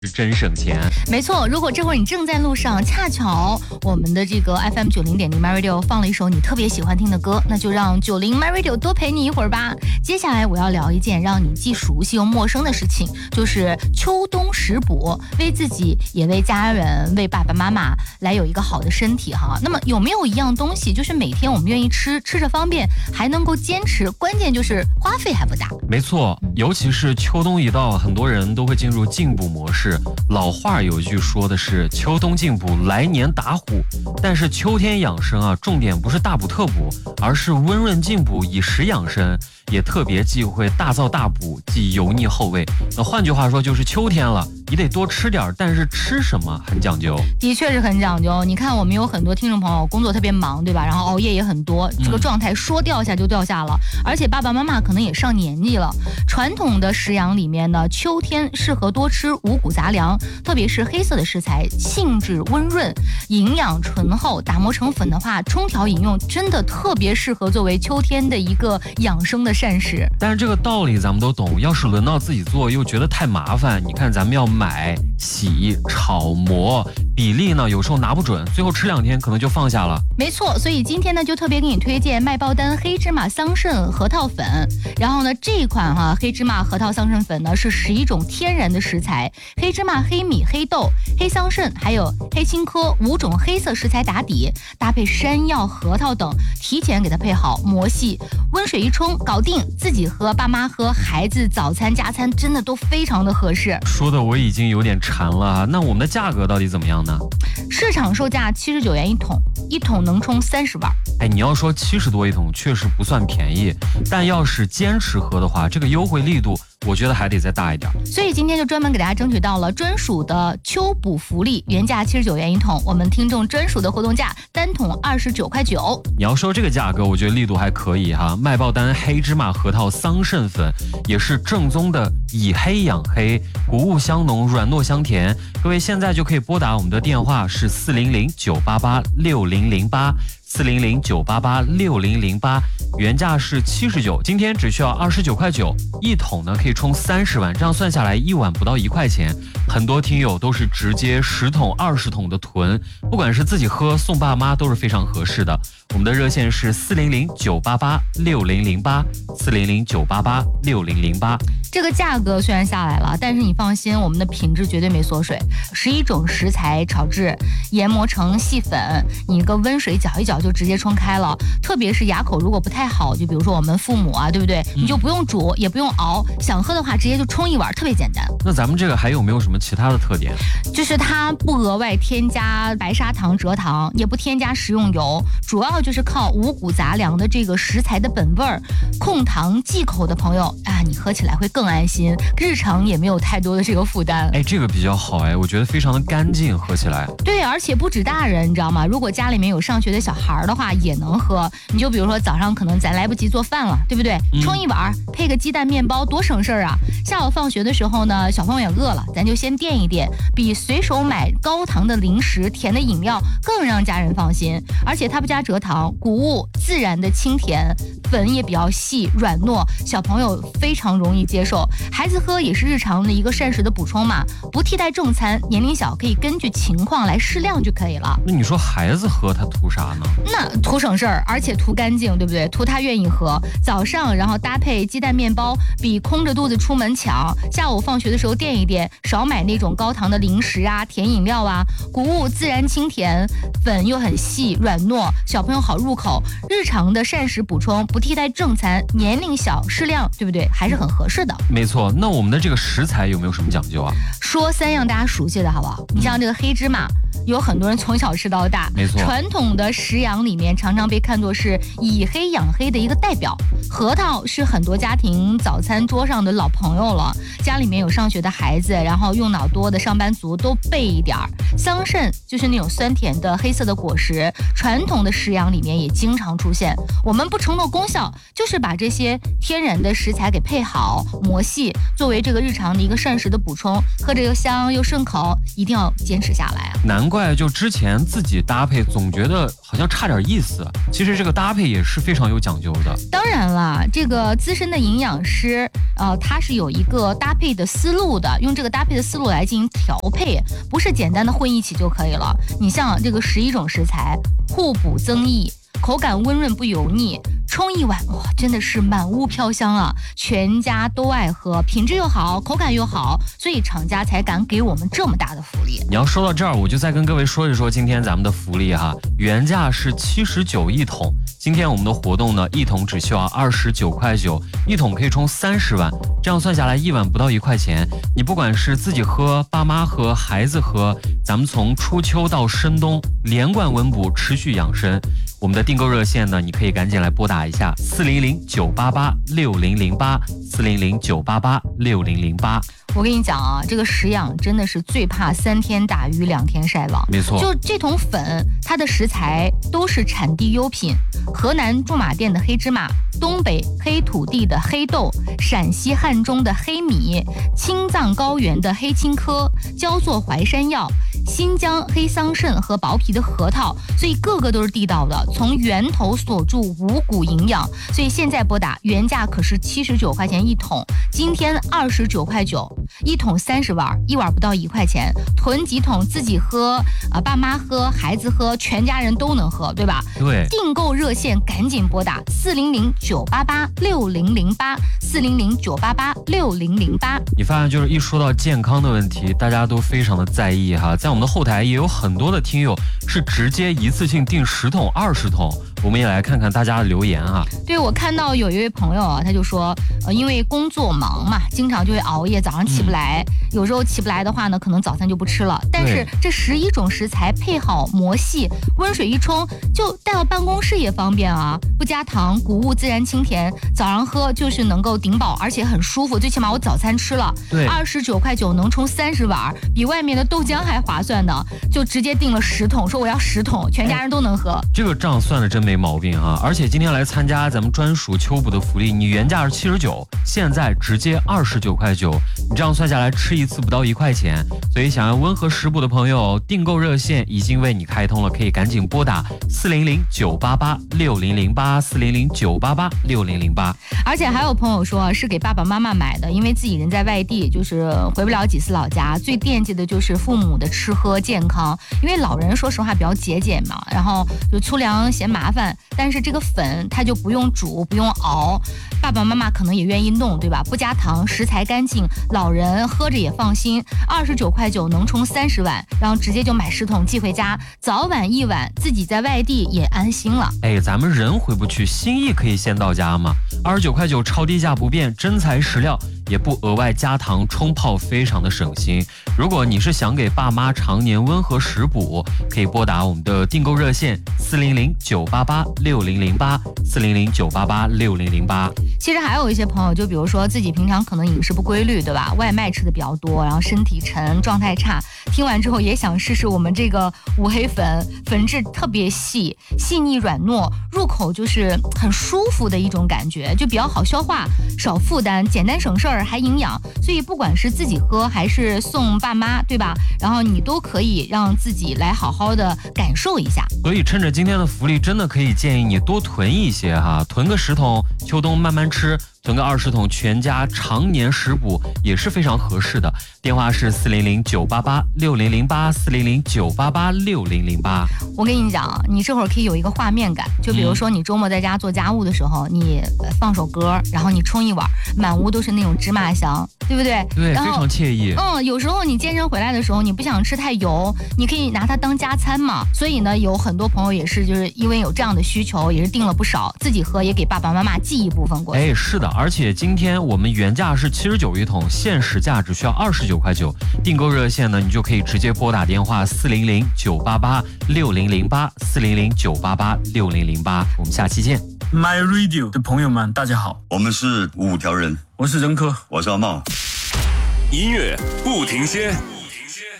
是真省钱。 没错，如果这会儿你正在路上，恰巧我们的这个 FM 90.0 MyRadio 放了一首你特别喜欢听的歌，那就让90 MyRadio 多陪你一会儿吧。接下来我要聊一件让你既熟悉又陌生的事情，就是秋冬食补，为自己也为家人为爸爸妈妈来有一个好的身体哈。那么有没有一样东西，就是每天我们愿意吃，吃着方便，还能够坚持，关键就是花费还不大。 没错，尤其是秋冬一到，很多人都会进入进补模式。老话有一句说的是秋冬进补，来年打虎。但是秋天养生啊，重点不是大补特补，而是温润进补，以食养生，也特别忌讳大燥大补，忌油腻厚味。那换句话说，就是秋天了，你得多吃点，但是吃什么很讲究。 的确是很讲究。你看我们有很多听众朋友工作特别忙，对吧？然后熬夜也很多，这个状态说掉下就掉下了。而且爸爸妈妈可能也上年纪了。传统的食养里面呢，秋天适合多吃五谷杂粮，特别是黑色的食材，性质温润，营养醇厚，打磨成粉的话，冲调饮用真的特别适合作为秋天的一个养生的膳食。 但是这个道理咱们都懂，要是轮到自己做又觉得太麻烦。你看咱们要买、洗、炒、磨，比例呢有时候拿不准，最后吃2天可能就放下了。 没错，所以今天呢就特别给你推荐麦包丹黑芝麻桑葚核桃粉。然后呢这一款黑芝麻核桃桑葚粉呢是11种天然的食材，黑芝麻、黑米、黑豆、黑桑葚还有黑青稞5种黑色食材打底，搭配山药、核桃等，提前给它配好，磨细，温水一冲搞定，自己喝、爸妈喝、孩子早餐加餐真的都非常的合适。 说的我已经有点馋了，那我们的价格到底怎么样呢？ 市场售价79元一桶，一桶能冲30碗。 你要说70多一桶确实不算便宜，但要是坚持喝的话，这个优惠力度我觉得还得再大一点。 所以今天就专门给大家争取到了专属的秋补福利，原价79元一桶，我们听众专属的活动价，单桶29.9块。 你要说这个价格，我觉得力度还可以哈。麦爆丹黑芝麻核桃桑葚粉也是正宗的以黑养黑，谷物香浓，软糯香甜。各位现在就可以拨打我们的电话是400-988-6008。400-988-6008，原价是79，今天只需要29.9块，一桶呢可以冲30碗，这样算下来1碗不到1块钱。很多听友都是直接10桶、20桶的囤，不管是自己喝送爸妈都是非常合适的。我们的热线是400-988-6008 400-988-6008。 这个价格虽然下来了，但是你放心，我们的品质绝对没缩水。11种食材炒制，研磨成细粉，你一个温水搅一搅就直接冲开了。特别是牙口如果不太好，就比如说我们父母啊，对不对？你就不用煮，也不用熬，想喝的话直接就冲一碗，特别简单。 那咱们这个还有没有什么其他的特点？ 就是它不额外添加白砂糖、蔗糖，也不添加食用油，主要就是靠五谷杂粮的这个食材的本味儿。控糖忌口的朋友啊，你喝起来会更安心，日常也没有太多的这个负担。 这个比较好我觉得非常的干净，喝起来。 对，而且不止大人，你知道吗？如果家里面有上学的小孩的话，也能喝。你就比如说早上可能咱来不及做饭了，对不对？冲一碗，配个鸡蛋面包，多省事儿啊！下午放学的时候呢，小朋友也饿了，咱就先垫一垫，比随手买高糖的零食、甜的饮料更让家人放心。而且它不加蔗糖，谷物自然的清甜，粉也比较细软糯，小朋友非常容易接受。孩子喝也是日常的一个膳食的补充嘛，不替代正餐，年龄小可以根据情况来适量就可以了。 那你说孩子喝他图啥呢？ 那图省事儿，而且图干净，对不对？图他愿意喝。早上然后搭配鸡蛋面包，比空着肚子出门强。下午放学的时候垫一垫，少买那种高糖的零食啊、甜饮料啊。谷物自然清甜，粉又很细软糯，小朋友好入口。日常的膳食补充，不替代正餐，年龄小适量，对不对？还是很合适的。 没错，那我们的这个食材有没有什么讲究啊？ 说3样大家熟悉的好不好？你像这个黑芝麻，有很多人从小吃到大， 没错。 传统的食养里面常常被看作是以黑养黑的一个代表。核桃是很多家庭早餐桌上的老朋友了，家里面有上学的孩子，然后用脑多的上班族都备一点儿。桑葚就是那种酸甜的黑色的果实，传统的食养里面也经常出现。我们不承诺功效，就是把这些天然的食材给配好磨细，作为这个日常的一个膳食的补充，喝着又香又顺口，一定要坚持下来啊。 难怪就之前自己搭配总觉得好像差点意思，其实这个搭配也是非常有讲究的。 当然了，这个资深的营养师，他是有一个搭配的思路的，用这个搭配的思路来进行调配，不是简单的混一起就可以了。你像这个11种食材，互补增益，口感温润不油腻，冲一碗哇，真的是满屋飘香啊！全家都爱喝，品质又好，口感又好，所以厂家才敢给我们这么大的福利。 你要说到这儿，我就再跟各位说一说今天咱们的福利哈，原价是79一桶，今天我们的活动呢，一桶只需要29块9，一桶可以冲30碗，这样算下来一碗不到1块钱。你不管是自己喝、爸妈喝、孩子喝，咱们从初秋到深冬连贯温补，持续养生。我们的订购热线呢，你可以赶紧来拨打一下400-988-6008，400-988-6008。 我跟你讲啊，这个食养真的是最怕3天打鱼2天晒网。 没错， 就这桶粉，它的食材都是产地优品，河南驻马店的黑芝麻，东北黑土地的黑豆，陕西汉中的黑米，青藏高原的黑青稞，焦作淮山药，新疆黑桑葚和薄皮的核桃，所以个个都是地道的，从源头锁住五谷营养。所以现在拨打，原价可是79块钱一桶，今天29块9，一桶30碗，一碗不到1块钱，囤几桶自己喝爸妈喝，孩子喝，全家人都能喝，对吧？ 对， 订购热线赶紧拨打400-988-6008，400-988-6008。 你发现就是一说到健康的问题，大家都非常的在意哈。在我们的后台也有很多的听友是直接一次性订10桶、20桶，我们也来看看大家的留言哈。 对，我看到有一位朋友啊，他就说，因为工作忙嘛，经常就会熬夜，早上起不来，有时候起不来的话呢，可能早餐就不吃了。但是这11种食材配好磨细，温水一冲，就带到办公室也方便啊，不加糖，谷物自然清甜，早上喝就是能够顶饱，而且很舒服。最起码我早餐吃了， 对 ，29块9能冲30碗，比外面的豆浆还划算呢。就直接订了10桶，说我要10桶，全家人都能喝。 这个账算的真没毛病啊！而且今天来参加咱们专属秋补的福利，你原价是79，现在直接29块9，你这样算下来吃一次不到1块钱。所以想要温和食补的朋友，订购热线已经为你开通了，可以赶紧拨打400-988-6008，400-988-6008。 而且还有朋友说是给爸爸妈妈买的，因为自己人在外地，就是回不了几次老家，最惦记的就是父母的吃喝健康。因为老人说实话比较节俭嘛，然后就粗粮嫌麻烦，但是这个粉它就不用煮不用熬，爸爸妈妈可能也愿意弄，对吧？不加糖，食材干净，老人喝着也放心。29块9能冲30碗，然后直接就买10桶寄回家，早晚一碗，自己在外地也安心了。 哎，咱们人回不去，心意可以先到家嘛。29块9超低价不变，真材实料，也不额外加糖冲泡，非常的省心。如果你是想给爸妈常年温和食补，可以拨打我们的订购热线400-988-6008，400-988-6008。 其实还有一些朋友，就比如说自己平常可能饮食不规律，对吧？外卖吃的比较多，然后身体沉，状态差，听完之后也想试试我们这个五黑粉，粉质特别细腻软糯，入口就是很舒服的一种感觉，就比较好消化，少负担，简单省事儿，还营养。所以不管是自己喝还是送爸妈，对吧？然后你都可以让自己来好好的感受一下。 所以趁着今天的福利，真的可以建议你多囤一些哈，囤个10桶，秋冬慢慢吃，囤个20桶，全家常年食补也是非常合适的。电话是400-988-6008，400-988-6008。 我跟你讲，你这会儿可以有一个画面感，就比如说你周末在家做家务的时候，你放首歌，然后你冲一碗，满屋都是那种芝麻香，对不对？ 对，非常惬意。 有时候你健身回来的时候，你不想吃太油，你可以拿它当加餐嘛。所以呢，有很多朋友也是就是因为有这样的需求，也是订了不少，自己喝也给爸爸妈妈寄一部分过去。 哎，是的，而且今天我们原价是79一桶，现实价只需要29块9。订购热线呢，你就可以直接拨打电话400-988-6008，400-988-6008。我们下期见。 My Radio 的朋友们，大家好， 我们是5条人， 我是任科， 我是阿茂。 音乐不停歇，